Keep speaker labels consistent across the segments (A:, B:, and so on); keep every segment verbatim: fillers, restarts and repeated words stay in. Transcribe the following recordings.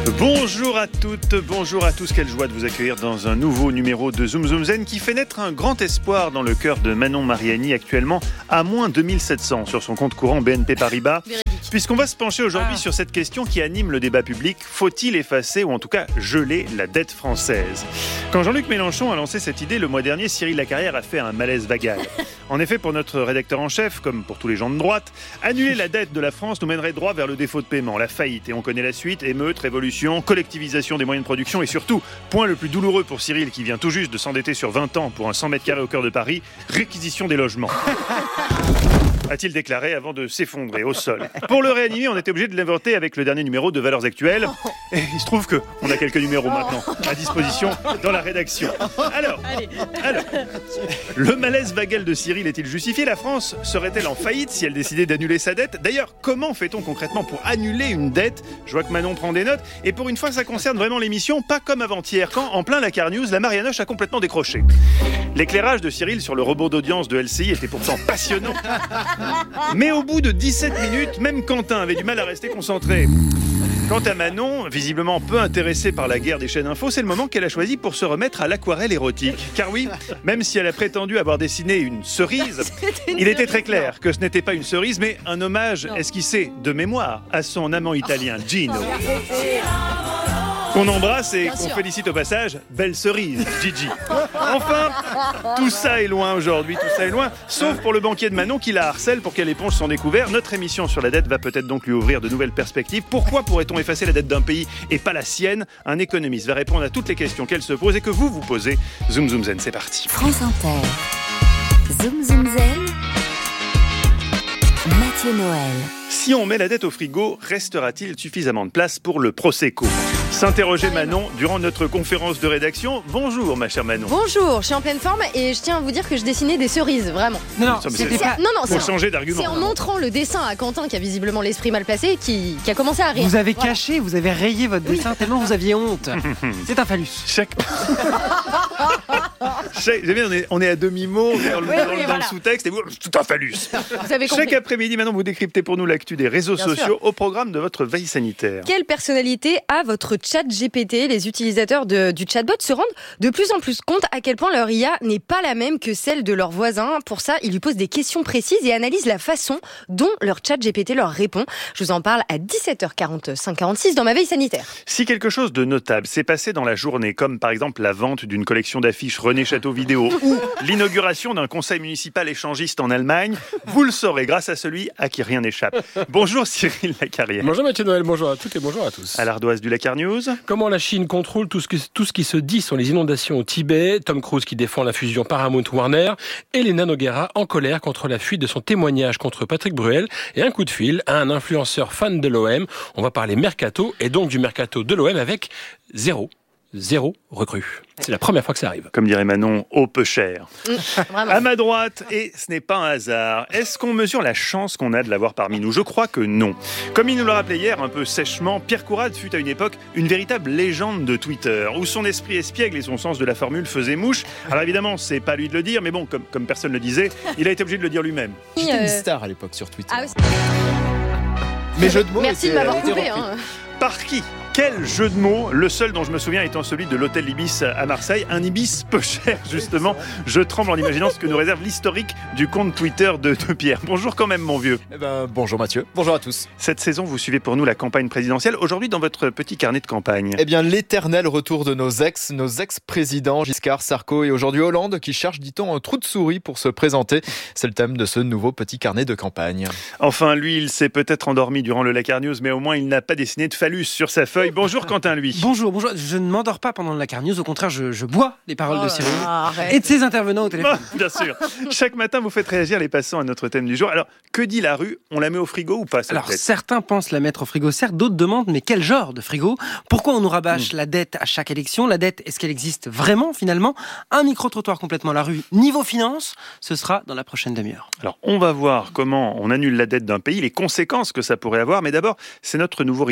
A: Bonjour à toutes, bonjour à tous, quelle joie de vous accueillir dans un nouveau numéro de Zoom Zoom Zen qui fait naître un grand espoir dans le cœur de Manon Mariani, actuellement à moins deux mille sept cents sur son compte courant B N P Paribas. Puisqu'on va se pencher aujourd'hui ah. sur cette question qui anime le débat public, faut-il effacer ou en tout cas geler la dette française ? Quand Jean-Luc Mélenchon a lancé cette idée le mois dernier, Cyril Lacarrière a fait un malaise vagal. En effet, pour notre rédacteur en chef, comme pour tous les gens de droite, annuler la dette de la France nous mènerait droit vers le défaut de paiement, la faillite. Et on connaît la suite, émeute, révolution, collectivisation des moyens de production et surtout, point le plus douloureux pour Cyril qui vient tout juste de s'endetter sur vingt ans pour un cent mètres carrés au cœur de Paris, réquisition des logements. A-t-il déclaré avant de s'effondrer au sol. Pour le réanimer, on était obligé de l'inventer avec le dernier numéro de Valeurs Actuelles. Et il se trouve qu'on a quelques numéros maintenant à disposition dans la rédaction. Alors, alors le malaise vagal de Cyril est-il justifié ? La France serait-elle en faillite si elle décidait d'annuler sa dette ? D'ailleurs, comment fait-on concrètement pour annuler une dette ? Je vois que Manon prend des notes. Et pour une fois, ça concerne vraiment l'émission, pas comme avant-hier, quand, en plein la Car News, la Marianoche a complètement décroché. L'éclairage de Cyril sur le robot d'audience de L C I était pourtant passionnant. Mais au bout de dix-sept minutes, même Quentin avait du mal à rester concentré. Quant à Manon, visiblement peu intéressée par la guerre des chaînes info, c'est le moment qu'elle a choisi pour se remettre à l'aquarelle érotique. Car oui, même si elle a prétendu avoir dessiné une cerise, il était très clair que ce n'était pas une cerise, mais un hommage esquissé de mémoire à son amant italien Gino. Qu'on embrasse et qu'on félicite au passage, belle cerise, Gigi. Enfin, tout ça est loin aujourd'hui, tout ça est loin, sauf pour le banquier de Manon qui la harcèle pour qu'elle éponge son découvert. Notre émission sur la dette va peut-être donc lui ouvrir de nouvelles perspectives. Pourquoi pourrait-on effacer la dette d'un pays et pas la sienne ? Un économiste va répondre à toutes les questions qu'elle se pose et que vous vous posez. Zoom Zoom Zen, c'est parti.
B: France Inter. Zoom Zoom Zen. Mathieu Noël.
A: Si on met la dette au frigo, restera-t-il suffisamment de place pour le Prosecco ? S'interroger Manon durant notre conférence de rédaction. Bonjour ma chère Manon.
C: Bonjour, je suis en pleine forme et je tiens à vous dire que je dessinais des cerises, vraiment.
A: Non, non, c'est, c'est
C: pas... non, non
A: faut
C: c'est
A: changer d'argument.
C: C'est en montrant le dessin à Quentin, qui a visiblement l'esprit mal placé, qui, qui a commencé à rire.
D: Vous avez
C: voilà.
D: caché, vous avez rayé votre dessin oui. tellement vous aviez honte. C'est un phallus.
A: Chaque... Chaque... J'aime bien, on est, on est à demi-mot dans le,
C: oui,
A: dans,
C: oui,
A: dans
C: voilà.
A: le sous-texte et vous, tout un phallus.
C: Vous avez compris.
A: Chaque après-midi, Manon, vous décryptez pour nous l'actu des réseaux bien sociaux sûr. Au programme de votre veille sanitaire.
C: Quelle personnalité a votre chat G P T ? Les utilisateurs de, du chatbot se rendent de plus en plus compte à quel point leur I A n'est pas la même que celle de leurs voisins. Pour ça, ils lui posent des questions précises et analysent la façon dont leur chat G P T leur répond. Je vous en parle à dix-sept heures quarante-cinq quarante-six dans ma veille sanitaire.
A: Si quelque chose de notable s'est passé dans la journée, comme par exemple la vente d'une collection d'affiches René Château Vidéo ou l'inauguration d'un conseil municipal échangiste en Allemagne, vous le saurez grâce à celui à qui rien n'échappe. Bonjour Cyril Lacarrière.
E: Bonjour Mathieu Noël, bonjour à toutes et bonjour à tous.
A: À l'ardoise du Car News.
E: Comment la Chine contrôle tout ce, que, tout ce qui se dit sur les inondations au Tibet, Tom Cruise qui défend la fusion Paramount-Warner, Elena Nogueira en colère contre la fuite de son témoignage contre Patrick Bruel et un coup de fil à un influenceur fan de l'O M. On va parler mercato et donc du mercato de l'O M avec zéro. Zéro recrue. C'est la première fois que ça arrive.
A: Comme dirait Manon, au peu cher.
C: Mmh,
A: à ma droite, et ce n'est pas un hasard, est-ce qu'on mesure la chance qu'on a de l'avoir parmi nous ? Je crois que non. Comme il nous le rappelait hier, un peu sèchement, Pierre Courade fut à une époque une véritable légende de Twitter, où son esprit espiègle et son sens de la formule faisaient mouche. Alors évidemment, c'est pas lui de le dire, mais bon, comme, comme personne ne le disait, il a été obligé de le dire lui-même.
F: J'étais une star à l'époque sur Twitter.
C: Ah,
F: Mes jeux de mots
C: Merci
F: étaient,
C: de m'avoir
F: étaient
C: coupé.
F: repris.
C: Hein.
A: Par qui ? Quel jeu de mots, le seul dont je me souviens étant celui de l'hôtel Ibis à Marseille, un Ibis peu cher justement. Je tremble en imaginant ce que nous réserve l'historique du compte Twitter de, de Pierre. Bonjour quand même mon vieux.
F: Eh ben, bonjour Mathieu, bonjour à tous.
A: Cette saison, vous suivez pour nous la campagne présidentielle. Aujourd'hui, dans votre petit carnet de campagne.
F: Eh bien, l'éternel retour de nos ex, nos ex-présidents Giscard, Sarko et aujourd'hui Hollande qui cherche, dit-on, un trou de souris pour se présenter. C'est le thème de ce nouveau petit carnet de campagne.
A: Enfin, lui, il s'est peut-être endormi durant le Car News, mais au moins il n'a pas dessiné de phallus sur sa feuille. Bonjour Quentin, lui.
D: Bonjour, bonjour. Je ne m'endors pas pendant la Car News, au contraire, je, je bois les paroles
C: oh
D: de Cyril
C: là,
D: et de ses intervenants au téléphone.
A: Oh, bien sûr. Chaque matin, vous faites réagir les passants à notre thème du jour. Alors, que dit la rue ? On la met au frigo ou pas, cette
D: Alors,
A: dette ?
D: certains pensent la mettre au frigo, certes, d'autres demandent, mais quel genre de frigo ? Pourquoi on nous rabâche mmh. la dette à chaque élection ? La dette, est-ce qu'elle existe vraiment, finalement ? Un micro-trottoir complètement à la rue, niveau finance, ce sera dans la prochaine demi-heure.
A: Alors, on va voir comment on annule la dette d'un pays, les conséquences que ça pourrait avoir, mais d'abord, c'est notre nouveau rituel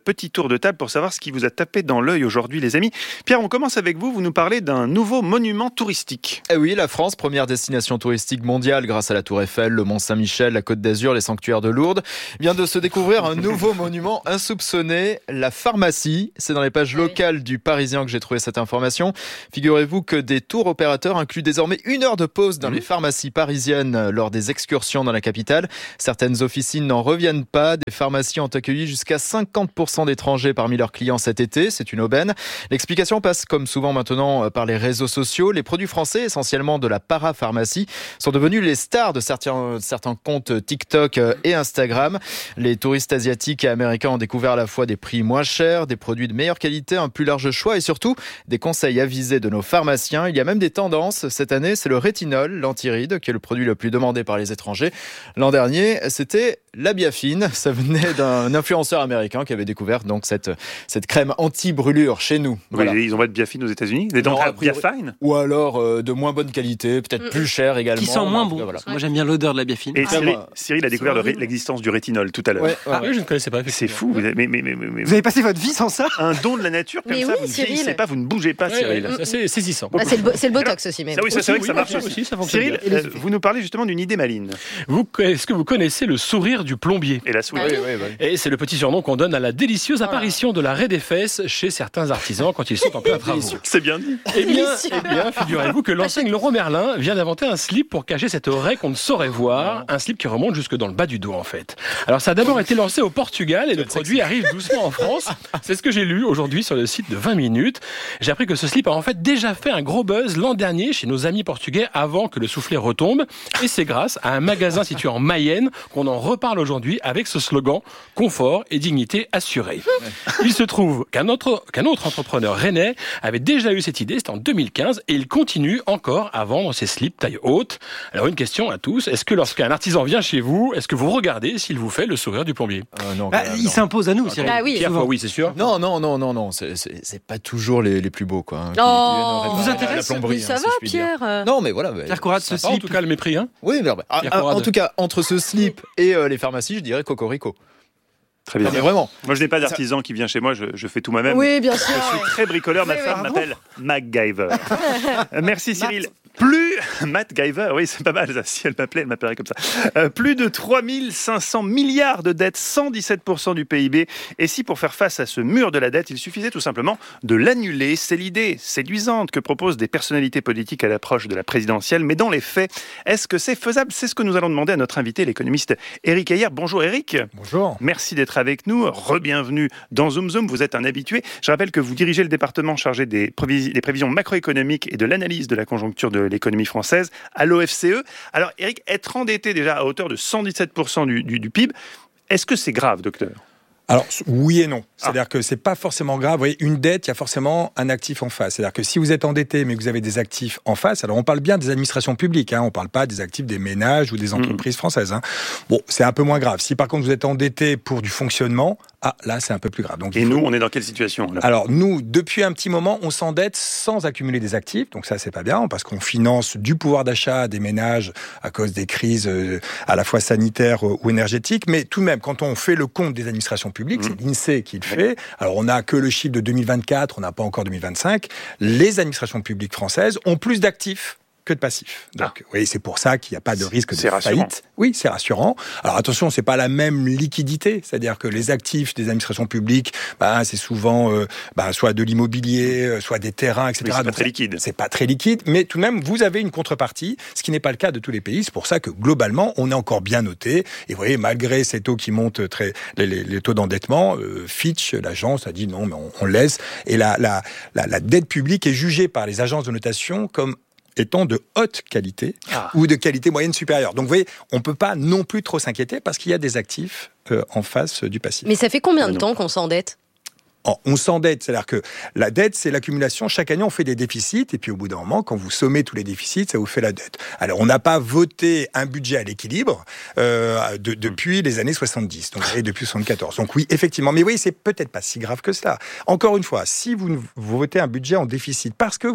A: petit tour de table pour savoir ce qui vous a tapé dans l'œil aujourd'hui, les amis. Pierre, on commence avec vous. Vous nous parlez d'un nouveau monument touristique.
F: Eh oui, la France, première destination touristique mondiale grâce à la Tour Eiffel, le Mont Saint-Michel, la Côte d'Azur, les sanctuaires de Lourdes, vient de se découvrir un nouveau monument insoupçonné, la pharmacie. C'est dans les pages locales du Parisien que j'ai trouvé cette information. Figurez-vous que des tours opérateurs incluent désormais une heure de pause dans les pharmacies parisiennes lors des excursions dans la capitale. Certaines officines n'en reviennent pas. Des pharmacies ont accueilli jusqu'à cinquante pour cent d'étrangers parmi leurs clients cet été. C'est une aubaine. L'explication passe comme souvent maintenant par les réseaux sociaux. Les produits français, essentiellement de la parapharmacie, sont devenus les stars de certains, certains comptes TikTok et Instagram. Les touristes asiatiques et américains ont découvert à la fois des prix moins chers, des produits de meilleure qualité, un plus large choix et surtout des conseils avisés de nos pharmaciens. Il y a même des tendances. Cette année, c'est le rétinol, l'antiride, qui est le produit le plus demandé par les étrangers. L'an dernier, c'était la Biafine. Ça venait d'un influenceur américain qui avait découvert donc cette, cette crème anti-brûlure chez nous. Voilà.
A: Oui, ils envoient de Biafine aux États-Unis, des dentrales Biafine.
F: Ou alors euh, de moins bonne qualité, peut-être plus cher également.
D: Qui sent moins bon.
F: Voilà.
D: Moi, j'aime bien l'odeur de la Biafine.
A: Et
F: Ah,
A: Cyril,
F: bah,
A: Cyril a découvert le ré- l'existence du rétinol tout à l'heure.
F: Ouais, ouais,
E: Ah
F: ouais.
E: oui, je ne connaissais pas.
A: C'est fou. Vous avez, mais, mais, mais, mais-
D: Vous avez passé votre vie sans ça?
A: un don de la nature comme
C: Mais
A: ça,
C: oui,
A: vous ne
C: Cyril.
A: vieillissez pas, vous ne bougez pas,
E: Ouais,
A: Cyril.
E: ouais, c'est saisissant.
C: Bah, c'est, le bo- c'est le botox aussi, mais.
A: Ça, oui, ça, c'est vrai que ça
E: Oui,
A: marche
E: oui,
A: aussi.
E: aussi, ça fonctionne
A: Cyril,
E: bien.
A: euh, vous nous parlez justement d'une idée maligne.
E: Vous, est-ce que vous connaissez le sourire du plombier?
A: Et la souris.
F: Oui, oui, oui.
E: Et c'est le petit surnom qu'on donne à la délicieuse
C: Voilà.
E: apparition de la raie des fesses chez certains artisans quand ils sont en plein travaux.
A: C'est bien dit.
E: Eh bien,
C: Délicieux.
E: eh bien, figurez-vous que l'enseigne Leroy Merlin vient d'inventer un slip pour cacher cette raie qu'on ne saurait voir, un slip qui remonte jusque dans le bas du dos en fait. Alors ça a d'abord été lancé au Portugal et le produit arrive doucement en France. C'est ce que j'ai lu aujourd'hui sur le site de vingt minutes. J'ai appris que ce slip a en fait déjà fait un gros buzz l'an dernier chez nos amis portugais avant que le soufflet retombe. Et c'est grâce à un magasin situé en Mayenne qu'on en reparle aujourd'hui avec ce slogan « Confort et dignité assurée ». Il se trouve qu'un autre, qu'un autre entrepreneur rennais avait déjà eu cette idée, c'était en deux mille quinze, et il continue encore à vendre ses slips taille haute. Alors une question à tous, est-ce que lorsqu'un artisan vient chez vous, est-ce que vous regardez s'il vous fait le sourire du plombier?
F: Ah, non,
D: Bah,
F: quand même,
D: il
F: non.
D: s'impose à nous, Cyril.
C: Ah oui.
E: Pierre,
D: souvent.
E: oui, c'est sûr.
F: Non, non, non, non, non, c'est, c'est, c'est pas toujours les, les plus beaux, quoi. hein, qui-
C: Oh,
F: qui viennent réparer
D: vous
F: la-
D: intéresse
F: la plomberie,
C: Oui, ça
F: hein,
C: va,
F: si je puis dire.
C: Pierre.
F: Non, mais voilà. bah,
D: Pierre Conrad, ce
E: Pas en
D: slip.
E: tout cas le mépris, hein.
F: Oui, mais, bah,
E: Pierre
F: ah,
E: Conrad.
F: en tout cas, entre ce slip et euh, les pharmacies, je dirais Cocorico.
A: Très bien.
F: Non, mais vraiment.
A: Moi, je n'ai pas d'artisan qui vient chez moi, je, je fais tout moi-même.
C: Oui, bien sûr.
A: Je suis très bricoleur, ma
C: Oui,
A: femme
C: oui.
A: m'appelle MacGyver. Euh, Merci Cyril. Plus, Matt Gyver, oui c'est pas mal ça, si elle m'appelait, elle m'appellerait comme ça. Euh, plus de trois mille cinq cents milliards de dettes, cent dix-sept pour cent du P I B. Et si pour faire face à ce mur de la dette, il suffisait tout simplement de l'annuler, c'est l'idée séduisante que proposent des personnalités politiques à l'approche de la présidentielle. Mais dans les faits, est-ce que c'est faisable? C'est ce que nous allons demander à notre invité, l'économiste Éric Heyer. Bonjour Éric.
G: Bonjour.
A: Merci d'être avec nous. Re-bienvenue dans Zoom Zoom. Vous êtes un habitué. Je rappelle que vous dirigez le département chargé des, prévis- des prévisions macroéconomiques et de l'analyse de la conjoncture de l'économie française à l'O F C E. Alors, Éric, être endetté déjà à hauteur de cent dix-sept pour cent du, du, du P I B, est-ce que c'est grave, docteur?
G: Alors, oui et non. C'est-à-dire que c'est pas forcément grave. Vous voyez, une dette, il y a forcément un actif en face. C'est-à-dire que si vous êtes endetté, mais que vous avez des actifs en face, alors on parle bien des administrations publiques, hein, on parle pas des actifs des ménages ou des entreprises françaises. Hein. Bon, c'est un peu moins grave. Si par contre vous êtes endetté pour du fonctionnement, ah, là, c'est un peu plus grave. Donc,
A: Et
G: il faut-
A: nous, on est dans quelle situation là?
G: Alors nous, depuis un petit moment, on s'endette sans accumuler des actifs, donc ça c'est pas bien parce qu'on finance du pouvoir d'achat des ménages à cause des crises euh, à la fois sanitaires euh, ou énergétiques, mais tout de même quand on fait le compte des administrations publiques,
A: Mmh.
G: c'est l'INSEE qui le fait. Alors on n'a que le chiffre de deux mille vingt-quatre, on n'a pas encore deux mille vingt-cinq. Les administrations publiques françaises ont plus d'actifs que de passifs. Donc, oui, c'est pour ça qu'il n'y a pas de risque de
A: C'est rassurant.
G: faillite. Oui, c'est rassurant. Alors attention, c'est pas la même liquidité, c'est-à-dire que les actifs des administrations publiques, bah, c'est souvent euh, bah, soit de l'immobilier, euh, soit des terrains, et cetera.
A: Oui, c'est pas
G: Donc,
A: très liquide.
G: C'est pas très liquide, mais tout de même, vous avez une contrepartie, ce qui n'est pas le cas de tous les pays. C'est pour ça que globalement, on est encore bien noté. Et vous voyez, malgré ces taux qui montent très, les, les, les taux d'endettement, euh, Fitch, l'agence, a dit non, mais on, on laisse. Et la, la, la, la dette publique est jugée par les agences de notation comme étant de haute qualité
A: Ah.
G: ou de qualité moyenne supérieure. Donc vous voyez, on ne peut pas non plus trop s'inquiéter parce qu'il y a des actifs euh, en face du passif.
C: Mais ça fait combien
A: Ah
C: de
A: non.
C: temps qu'on s'endette?
G: Oh, on s'endette, c'est-à-dire que la dette, c'est l'accumulation. Chaque année, on fait des déficits, et puis au bout d'un moment, quand vous sommez tous les déficits, ça vous fait la dette. Alors, on n'a pas voté un budget à l'équilibre euh, de, depuis les années soixante-dix, donc et depuis soixante-quatorze. Donc oui, effectivement, mais oui, c'est peut-être pas si grave que cela. Encore une fois, si vous, vous votez un budget en déficit parce que vous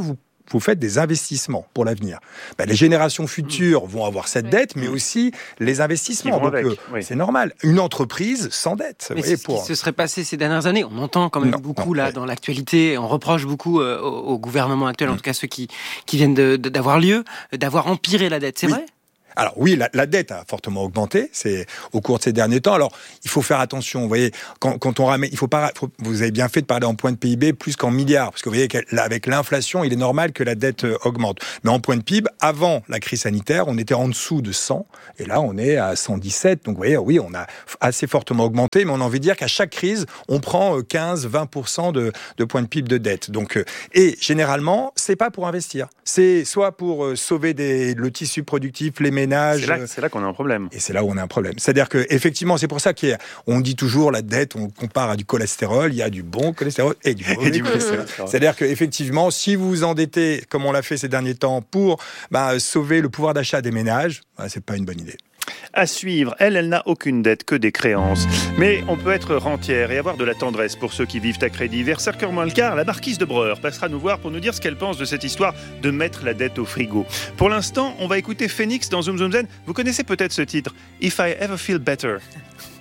G: vous faites des investissements pour l'avenir. Ben, les générations futures vont avoir cette oui. dette, mais aussi les investissements. Donc, euh, oui. c'est normal. Une entreprise sans dette.
D: Mais
G: voyez,
D: c'est
G: pour...
D: ce qui se serait passé ces dernières années. On entend quand même non, beaucoup non, là oui. dans l'actualité. On reproche beaucoup euh, au, au gouvernement actuel, mmh. en tout cas ceux qui, qui viennent de, de, d'avoir lieu, d'avoir empiré la dette. C'est oui. vrai ?
G: Alors oui, la, la dette a fortement augmenté, c'est au cours de ces derniers temps. Alors il faut faire attention, vous voyez, quand, quand on ramène, il faut pas, faut, vous avez bien fait de parler en points de P I B plus qu'en milliards, parce que vous voyez qu'avec l'inflation, il est normal que la dette augmente. Mais en points de P I B, avant la crise sanitaire, on était en dessous de cent, et là on est à cent dix-sept. Donc vous voyez, oui, on a assez fortement augmenté, mais on a envie de dire qu'à chaque crise, on prend quinze à vingt pour cent de, de points de P I B de dette. Donc, et généralement, c'est pas pour investir, c'est soit pour sauver des, le tissu productif, les ménages.
A: C'est là, c'est là qu'on a un problème.
G: Et c'est là où on a un problème. C'est-à-dire que effectivement, c'est pour ça qu'on dit toujours la dette, on compare à du cholestérol, il y a du bon cholestérol et du mauvais et du cholestérol. C'est-à-dire qu'effectivement, si vous vous endettez, comme on l'a fait ces derniers temps, pour bah, sauver le pouvoir d'achat des ménages, bah, c'est pas une bonne idée.
A: À suivre, elle, elle n'a aucune dette, que des créances. Mais on peut être rentière et avoir de la tendresse pour ceux qui vivent à crédit. Vers cinq heures moins le quart, la marquise de Breur passera nous voir pour nous dire ce qu'elle pense de cette histoire de mettre la dette au frigo. Pour l'instant, on va écouter Phoenix dans Zoom Zoom Zen. Vous connaissez peut-être ce titre, If I Ever Feel Better.